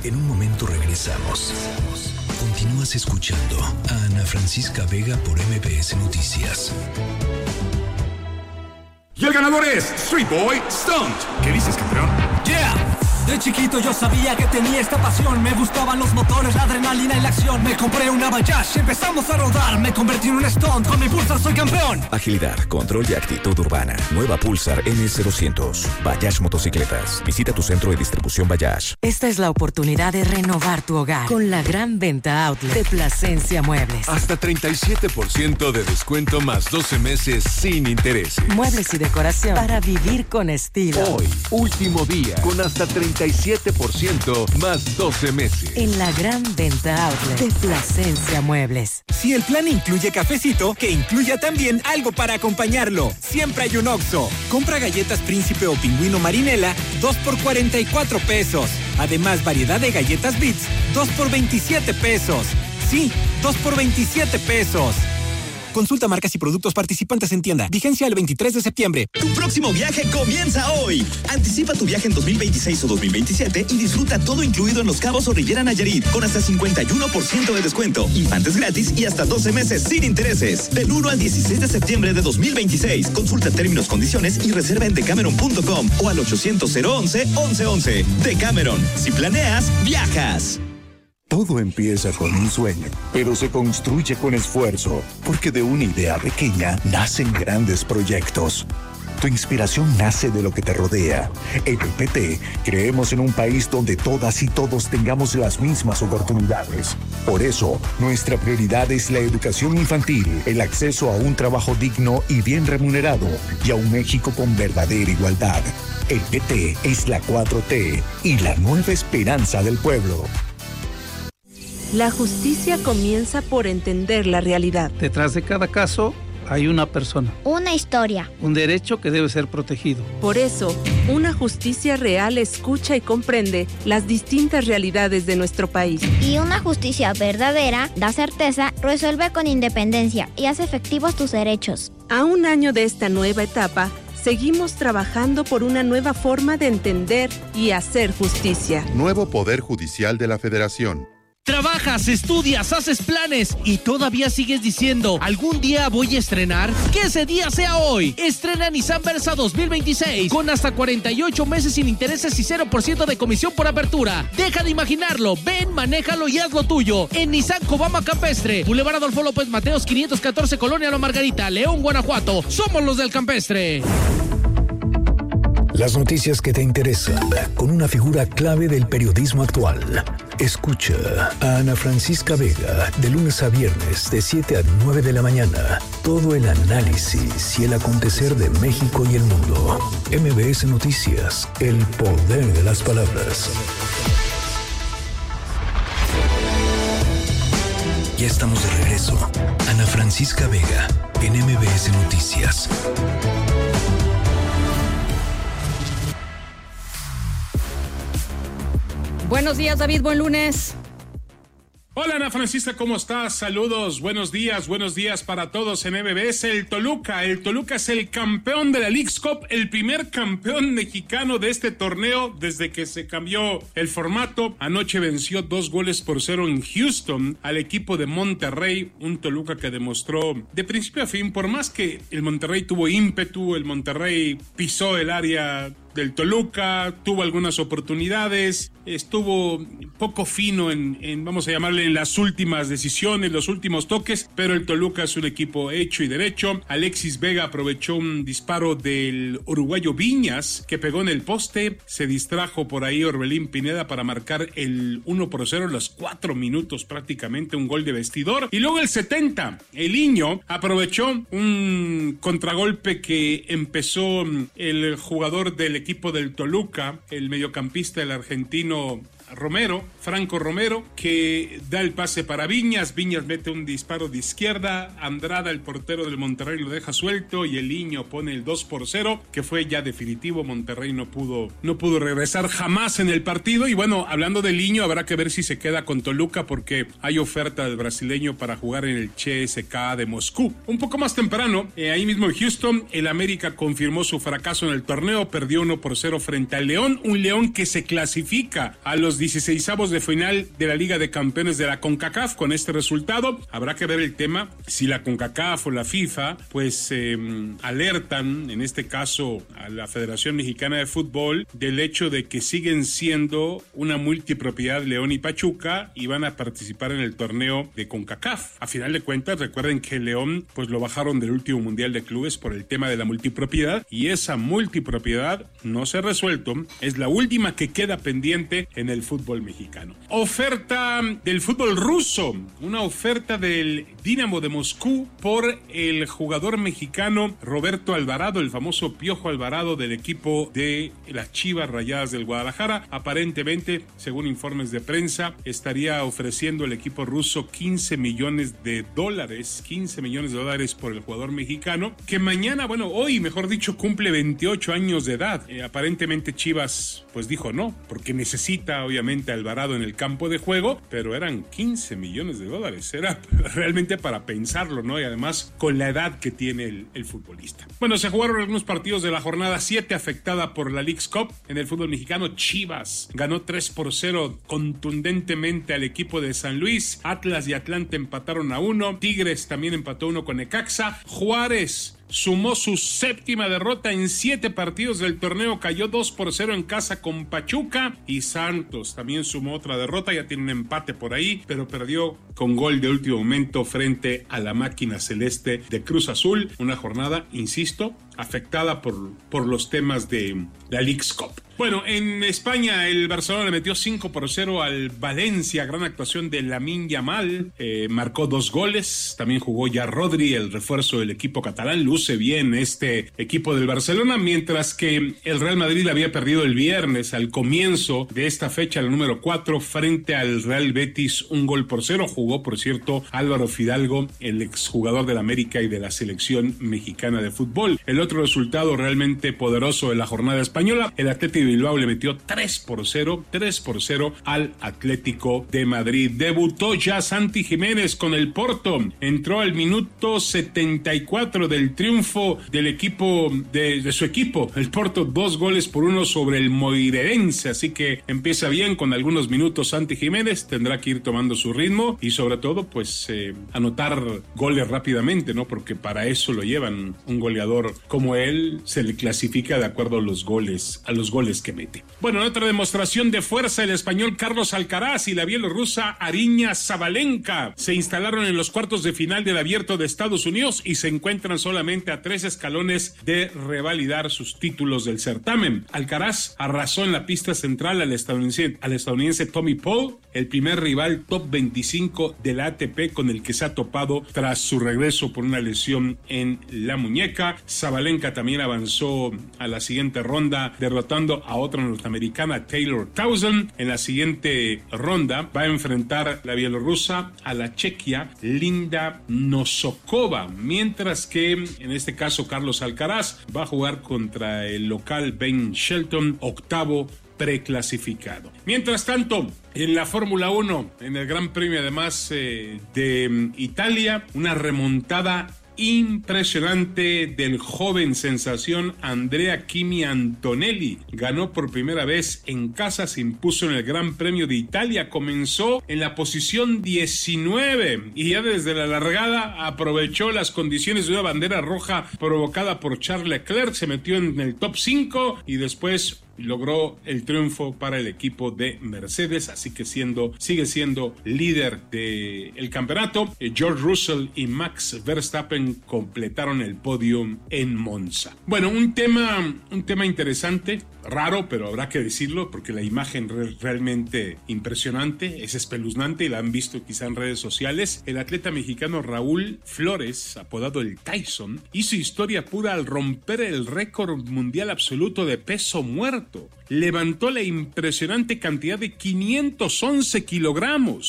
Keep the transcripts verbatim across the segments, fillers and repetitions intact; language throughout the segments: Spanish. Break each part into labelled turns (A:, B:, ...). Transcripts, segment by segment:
A: En un momento regresamos. Continúas escuchando a Ana Francisca Vega por M B S Noticias.
B: Y el ganador es Street Boy Stunt. ¿Qué dices, campeón?
C: Yeah. De chiquito yo sabía que tenía esta pasión. Me gustaban los motores, la adrenalina y la acción. Me compré una Bayash, empezamos a rodar. Me convertí en un stunt, con mi Pulsar soy campeón.
D: Agilidad, control y actitud urbana. Nueva Pulsar N S doscientos. Bayash Motocicletas. Visita tu centro de distribución Bayash.
E: Esta es la oportunidad de renovar tu hogar con la gran venta outlet de Plasencia Muebles.
F: Hasta treinta y siete por ciento de descuento más doce meses sin intereses.
E: Muebles y decoración para vivir con estilo.
F: Hoy, último día, con hasta treinta y siete por ciento más doce meses.
E: En la gran venta outlet de Plasencia Muebles.
G: Si el plan incluye cafecito, que incluya también algo para acompañarlo. Siempre hay un Oxxo. Compra galletas Príncipe o Pingüino Marinela, dos por cuarenta y cuatro pesos. Además, variedad de galletas Bits, dos por veintisiete pesos. Sí, dos por veintisiete pesos. Consulta marcas y productos participantes en tienda. Vigencia el veintitrés de septiembre.
H: Tu próximo viaje comienza hoy. Anticipa tu viaje en dos mil veintiséis o dos mil veintisiete y disfruta todo incluido en Los Cabos o Riviera Nayarit con hasta cincuenta y uno por ciento de descuento, infantes gratis y hasta doce meses sin intereses. Del uno al dieciséis de septiembre de dos mil veintiséis. Consulta términos, condiciones y reserva en decameron punto com o al ochocientos once once once. Decameron. Si planeas, viajas.
I: Todo empieza con un sueño, pero se construye con esfuerzo, porque de una idea pequeña nacen grandes proyectos. Tu inspiración nace de lo que te rodea. En el P T creemos en un país donde todas y todos tengamos las mismas oportunidades. Por eso, nuestra prioridad es la educación infantil, el acceso a un trabajo digno y bien remunerado, y a un México con verdadera igualdad. El P T es la cuatro T y la nueva esperanza del pueblo.
J: La justicia comienza por entender la realidad.
K: Detrás de cada caso hay una persona.
L: Una historia.
K: Un derecho que debe ser protegido.
J: Por eso, una justicia real escucha y comprende las distintas realidades de nuestro país.
L: Y una justicia verdadera da certeza, resuelve con independencia y hace efectivos tus derechos.
J: A un año de esta nueva etapa, seguimos trabajando por una nueva forma de entender y hacer justicia.
M: Nuevo Poder Judicial de la Federación.
N: Trabajas, estudias, haces planes y todavía sigues diciendo, ¿algún día voy a estrenar? ¡Que ese día sea hoy! Estrena Nissan Versa dos mil veintiséis con hasta cuarenta y ocho meses sin intereses y cero por ciento de comisión por apertura. Deja de imaginarlo, ven, manéjalo y haz lo tuyo. En Nissan Cobama Campestre, Boulevard Adolfo López Mateos quinientos catorce, Colonia La Margarita, León, Guanajuato. Somos los del Campestre.
A: Las noticias que te interesan, con una figura clave del periodismo actual. Escucha a Ana Francisca Vega de lunes a viernes de siete a nueve de la mañana. Todo el análisis y el acontecer de México y el mundo. M B S Noticias, el poder de las palabras. Ya estamos de regreso. Ana Francisca Vega en M B S Noticias.
O: Buenos días, David, buen lunes.
B: Hola, Ana Francisca, ¿cómo estás? Saludos, buenos días, buenos días para todos en M B S. El Toluca, el Toluca es el campeón de la Leagues Cup, el primer campeón mexicano de este torneo desde que se cambió el formato. Anoche venció dos goles por cero en Houston al equipo de Monterrey, un Toluca que demostró de principio a fin, por más que el Monterrey tuvo ímpetu, el Monterrey pisó el área del Toluca, tuvo algunas oportunidades, estuvo poco fino en, en, vamos a llamarle, en las últimas decisiones, los últimos toques, pero el Toluca es un equipo hecho y derecho. Alexis Vega aprovechó un disparo del uruguayo Viñas, que pegó en el poste, se distrajo por ahí Orbelín Pineda para marcar el uno por cero en los cuatro minutos prácticamente, un gol de vestidor. Y luego el setenta, el Iño aprovechó un contragolpe que empezó el jugador del equipo equipo del Toluca, el mediocampista, el argentino Romero, Franco Romero, que da el pase para Viñas. Viñas mete un disparo de izquierda, Andrada, el portero del Monterrey, lo deja suelto y el Iño pone el dos por cero, que fue ya definitivo. Monterrey no pudo, no pudo regresar jamás en el partido. Y bueno, hablando del Iño, habrá que ver si se queda con Toluca, porque hay oferta del brasileño para jugar en el C S K A de Moscú. Un poco más temprano, eh, ahí mismo en Houston, el América confirmó su fracaso en el torneo, perdió uno por cero frente al León, un León que se clasifica a los los dieciseisavos de final de la Liga de Campeones de la CONCACAF. Con este resultado habrá que ver el tema si la CONCACAF o la FIFA pues eh, alertan, en este caso a la Federación Mexicana de Fútbol, del hecho de que siguen siendo una multipropiedad León y Pachuca y van a participar en el torneo de CONCACAF. A final de cuentas, recuerden que León pues lo bajaron del último Mundial de Clubes por el tema de la multipropiedad, y esa multipropiedad no se ha resuelto, es la última que queda pendiente en el fútbol mexicano. Oferta del fútbol ruso, una oferta del Dinamo de Moscú por el jugador mexicano Roberto Alvarado, el famoso Piojo Alvarado del equipo de las Chivas Rayadas del Guadalajara. Aparentemente, según informes de prensa, estaría ofreciendo el equipo ruso quince millones de dólares, quince millones de dólares por el jugador mexicano, que mañana, bueno, hoy mejor dicho, cumple veintiocho años de edad. Eh, aparentemente Chivas pues dijo no, porque necesita obviamente a Alvarado en el campo de juego, pero eran quince millones de dólares, era realmente para pensarlo, ¿no? Y además con la edad que tiene el, el futbolista. Bueno, se jugaron algunos partidos de la jornada siete afectada por la Leagues Cup. En el fútbol mexicano, Chivas ganó tres por cero contundentemente al equipo de San Luis. Atlas y Atlante empataron a uno. Tigres también empató uno con Necaxa. Juárez sumó su séptima derrota en siete partidos del torneo, cayó dos por cero en casa con Pachuca, y Santos también sumó otra derrota, ya tiene un empate por ahí, pero perdió con gol de último momento frente a la máquina celeste de Cruz Azul. Una jornada, insisto, afectada por, por los temas de la Leagues Cup. Bueno, en España el Barcelona le metió cinco por cero al Valencia, gran actuación de Lamine Yamal, eh, marcó dos goles, también jugó ya Rodri, el refuerzo del equipo catalán. Luce bien este equipo del Barcelona, mientras que el Real Madrid había perdido el viernes al comienzo de esta fecha, la número cuatro, frente al Real Betis, un gol por cero. Jugó, por cierto, Álvaro Fidalgo, el exjugador del América y de la selección mexicana de fútbol. El otro resultado realmente poderoso de la jornada española, el Atlético de Bilbao le metió tres por cero al Atlético de Madrid. Debutó ya Santi Jiménez con el Porto, entró al minuto setenta y cuatro del triunfo del equipo, de, de su equipo, el Porto, dos goles por uno sobre el Moreirense, así que empieza bien con algunos minutos Santi Jiménez, tendrá que ir tomando su ritmo y sobre todo pues eh, anotar goles rápidamente, ¿no? Porque para eso lo llevan. Un goleador como él se le clasifica de acuerdo a los goles, a los goles que mete. Bueno, en otra demostración de fuerza, el español Carlos Alcaraz y la bielorrusa Aryna Sabalenka se instalaron en los cuartos de final del Abierto de Estados Unidos y se encuentran solamente a tres escalones de revalidar sus títulos del certamen. Alcaraz arrasó en la pista central al estadounidense, al estadounidense Tommy Paul, el primer rival top veinticinco de la A T P con el que se ha topado tras su regreso por una lesión en la muñeca. Sabalenka también avanzó a la siguiente ronda, derrotando a otra norteamericana, Taylor Townsend. En la siguiente ronda va a enfrentar la bielorrusa a la chequia Linda Nosokova, mientras que en este caso Carlos Alcaraz va a jugar contra el local Ben Shelton, octavo preclasificado. Mientras tanto, en la Fórmula uno, en el Gran Premio además eh, de Italia, una remontada impresionante del joven sensación Andrea Kimi Antonelli. Ganó por primera vez en casa, se impuso en el Gran Premio de Italia, comenzó en la posición diecinueve y ya desde la largada aprovechó las condiciones de una bandera roja provocada por Charles Leclerc, se metió en el top cinco y después logró el triunfo para el equipo de Mercedes, así que siendo, sigue siendo líder del campeonato. George Russell y Max Verstappen completaron el podio en Monza. Bueno, un tema, un tema interesante, raro, pero habrá que decirlo porque la imagen es realmente impresionante, es espeluznante y la han visto quizá en redes sociales. El atleta mexicano Raúl Flores, apodado el Tyson, hizo historia pura al romper el récord mundial absoluto de peso muerto. Levantó la impresionante cantidad de quinientos once kilogramos.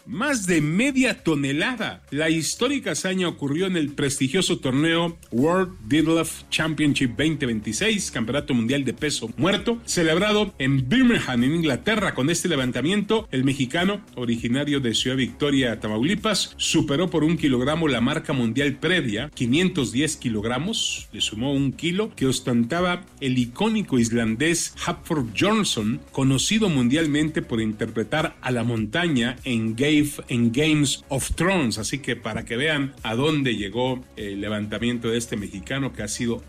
B: más de media tonelada. La histórica hazaña ocurrió en el prestigioso torneo World Deadlift Championship veinte veintiséis, Campeonato Mundial de Peso Muerto, celebrado en Birmingham, en Inglaterra. Con este levantamiento, el mexicano, originario de Ciudad Victoria, Tamaulipas, superó por un kilogramo la marca mundial previa, quinientos diez kilogramos, le sumó un kilo que ostentaba el icónico islandés Hafþór Björnsson, conocido mundialmente por interpretar a la montaña en, Game, en Games of Thrones. Así que para que vean a dónde llegó el levantamiento de este mexicano, que ha sido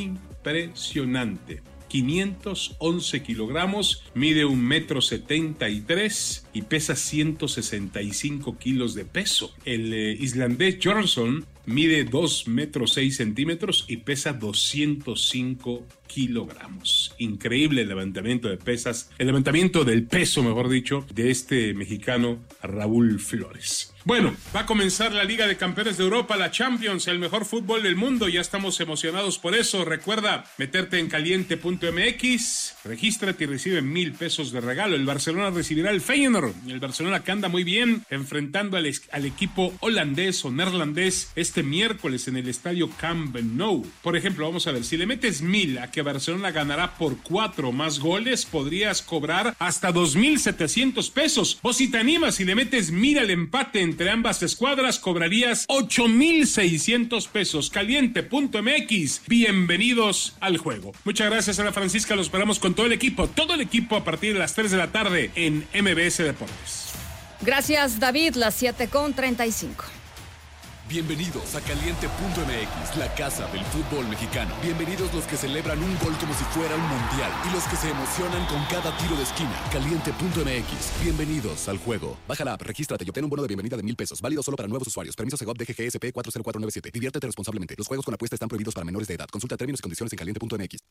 B: impresionante. quinientos once kilogramos, mide un metro setenta y tres y pesa ciento sesenta y cinco kilos de peso. El eh, islandés Björnsson mide dos metros seis centímetros y pesa doscientos cinco kilogramos. Increíble el levantamiento de pesas, el levantamiento del peso, mejor dicho, de este mexicano Raúl Flores. Bueno, va a comenzar la Liga de Campeones de Europa, la Champions, el mejor fútbol del mundo. Ya estamos emocionados por eso. Recuerda meterte en caliente punto m x, regístrate y recibe mil pesos de regalo. El Barcelona recibirá al Feyenoord. El Barcelona que anda muy bien, enfrentando al, al equipo holandés o neerlandés este miércoles en el estadio Camp Nou. Por ejemplo, vamos a ver, si le metes mil a que Barcelona ganará por cuatro más goles, podrías cobrar hasta dos mil setecientos pesos. O si te animas y le metes mil al empate entre ambas escuadras, cobrarías ocho mil seiscientos pesos. Caliente punto m x. Bienvenidos al juego. Muchas gracias, Ana Francisca. Lo esperamos con todo el equipo. Todo el equipo a partir de las tres de la tarde en M B S Deportes.
O: Gracias, David. Las siete con treinta y cinco.
P: Bienvenidos a Caliente punto m x, la casa del fútbol mexicano. Bienvenidos los que celebran un gol como si fuera un mundial y los que se emocionan con cada tiro de esquina. Caliente punto m x. Bienvenidos al juego. Baja la app, regístrate y obtén un bono de bienvenida de mil pesos. Válido solo para nuevos usuarios. Permiso Segov D G G S P cuatro cero cuatro nueve siete. Diviértete responsablemente. Los juegos con apuesta están prohibidos para menores de edad. Consulta términos y condiciones en caliente punto m x.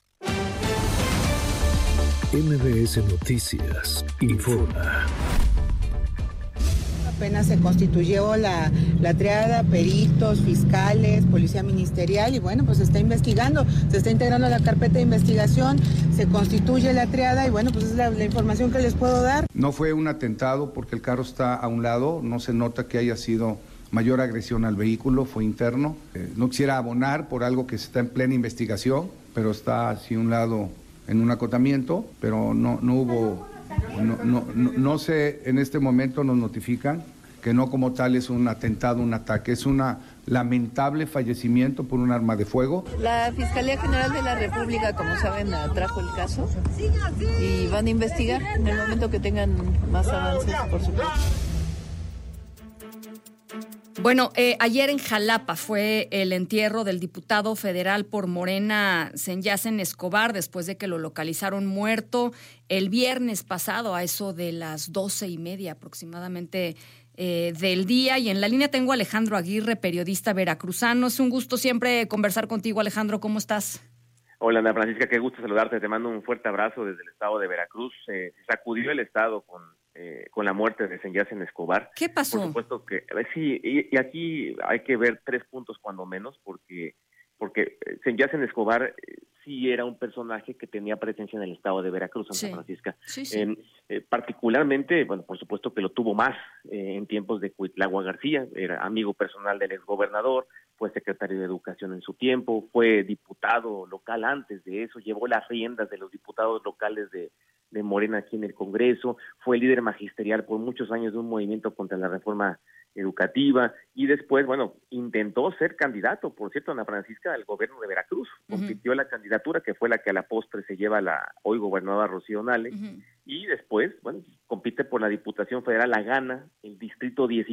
A: M B S Noticias informa.
Q: Apenas se constituyó la, la triada, peritos, fiscales, policía ministerial y bueno, pues se está investigando, se está integrando a la carpeta de investigación, se constituye la triada y bueno, pues es la, la información que les puedo dar.
R: No fue un atentado porque el carro está a un lado, no se nota que haya sido mayor agresión al vehículo, fue interno. Eh, no quisiera abonar por algo que está en plena investigación, pero está así a un lado en un acotamiento, pero no, no hubo... No, no, no, no sé, en este momento nos notifican que no como tal es un atentado, un ataque, es un lamentable fallecimiento por un arma de fuego.
S: La Fiscalía General de la República, como saben, trajo el caso y van a investigar en el momento que tengan más avances, por supuesto.
O: Bueno, eh, ayer en Jalapa fue el entierro del diputado federal por Morena, Sanyasen Escobar, después de que lo localizaron muerto el viernes pasado a eso de las doce y media aproximadamente eh, del día. Y en la línea tengo a Alejandro Aguirre, periodista veracruzano. Es un gusto siempre conversar contigo, Alejandro. ¿Cómo estás?
T: Hola, Ana Francisca, qué gusto saludarte. Te mando un fuerte abrazo desde el estado de Veracruz. Eh, se sacudió el estado con... Eh, con la muerte de Sanyasen Escobar.
O: ¿Qué pasó?
T: Por supuesto que sí, y, y aquí hay que ver tres puntos cuando menos, porque porque Sanyasen Escobar eh, sí era un personaje que tenía presencia en el estado de Veracruz, Santa sí. Francisca.
O: Sí, sí.
T: Eh, eh, particularmente, bueno, por supuesto que lo tuvo más eh, en tiempos de Cuitlagua García, era amigo personal del exgobernador, fue secretario de Educación en su tiempo, fue diputado local antes de eso, llevó las riendas de los diputados locales de de Morena aquí en el Congreso, fue líder magisterial por muchos años de un movimiento contra la reforma educativa y después, bueno, intentó ser candidato, por cierto, Ana Francisca, al gobierno de Veracruz, uh-huh. compitió la candidatura que fue la que a la postre se lleva la hoy gobernadora Rocío Nale, uh-huh. y después, bueno, compite por la Diputación Federal, la gana el distrito dieciséis